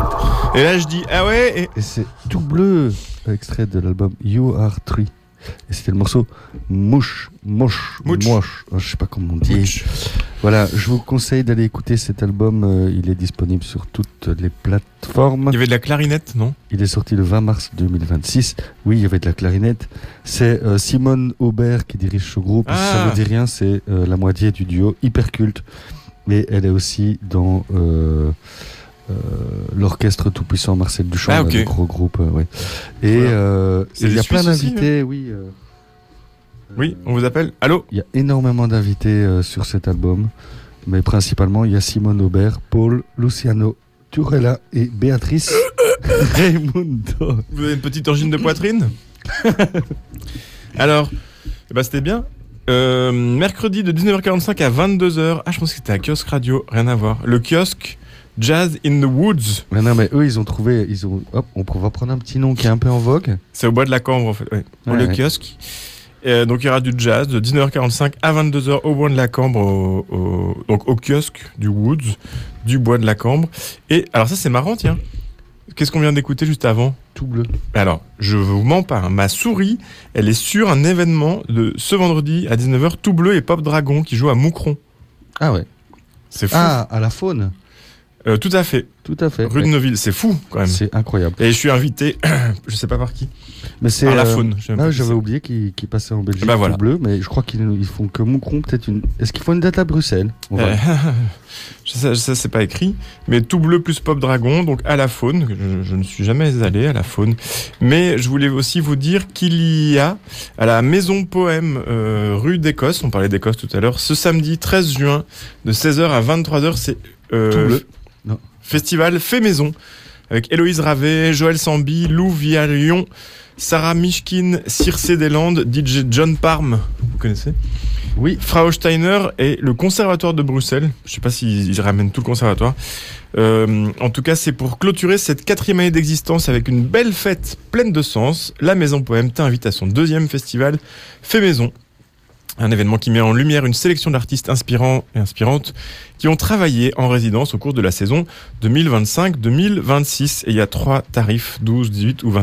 Et là, je dis, ah ouais. Et c'est tout bleu, extrait de l'album You Are Tree. Et c'était le morceau Mouche. Je sais pas comment on dit. Mouche. Voilà, je vous conseille d'aller écouter cet album. Il est disponible sur toutes les plateformes. Il y avait de la clarinette, non? Il est sorti le 20 mars 2026. Oui, il y avait de la clarinette. C'est Simone Aubert qui dirige ce groupe. Si ça vous dit rien, c'est la moitié du duo hyper culte. Et elle est aussi dans l'orchestre tout-puissant Marcel Duchamp, le gros groupe. Ouais. Et il y a plein d'invités, oui. Oui, on vous appelle. Allô? Il y a énormément d'invités sur cet album, mais principalement il y a Simone Aubert, Paul, Luciano Turella et Béatrice Raimundo. Vous avez une petite angine de poitrine? Alors, c'était bien. Mercredi de 19h45 à 22h. Ah, je pense que c'était à Kiosque Radio, rien à voir. Le kiosque Jazz in the Woods. Mais non, mais eux, hop, on va prendre un petit nom qui est un peu en vogue. C'est au bois de la Cambre, en fait. Ouais. Le kiosque. Donc, il y aura du jazz de 19h45 à 22h au bois de la Cambre, donc au kiosque du Woods, du bois de la Cambre. Et alors, ça, c'est marrant, tiens. Qu'est-ce qu'on vient d'écouter juste avant? Tout bleu. Alors, je vous mens pas. Ma souris, elle est sur un événement de ce vendredi à 19h, Tout Bleu et Pop Dragon qui joue à Moucron. Ah ouais. C'est fou. Ah, à la Faune. Tout à fait. Rue de Neuville, c'est fou quand même. C'est incroyable. Et je suis invité, je sais pas par qui. Mais c'est par la Faune. J'avais oublié qu'il passait en Belgique. Tout bleu, mais je crois qu'ils font que Moucron, peut-être une. Est-ce qu'ils font une date à Bruxelles? Ça, c'est pas écrit. Mais Tout Bleu plus Pop Dragon, donc à la Faune. Je ne suis jamais allé à la Faune. Mais je voulais aussi vous dire qu'il y a à la Maison Poème rue d'Écosse, on parlait d'Écosse tout à l'heure, ce samedi 13 juin de 16h à 23h, c'est Tout bleu. Non. Festival Fait Maison avec Héloïse Ravet, Joël Sambi, Lou Vialion, Sarah Mishkin, Circe Deslandes, DJ John Parm, vous connaissez? Oui. Frau Steiner et le Conservatoire de Bruxelles. Je sais pas s'ils ramènent tout le conservatoire. En tout cas, c'est pour clôturer cette 4e année d'existence avec une belle fête pleine de sens. La Maison Poème t'invite à son 2e festival Fait Maison. Un événement qui met en lumière une sélection d'artistes inspirants et inspirantes qui ont travaillé en résidence au cours de la saison 2025-2026. Et il y a 3 tarifs, 12, 18 ou 20.